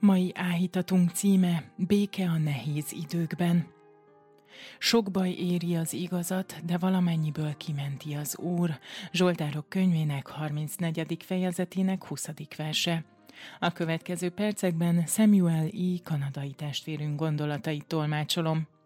Mai áhítatunk címe Béke a nehéz időkben. Sok baj éri az igazat, de valamennyiből kimenti az Úr. Zsoltárok könyvének 34. fejezetének 20. verse. A következő percekben Samuel E. kanadai testvérünk gondolatait tolmácsolom.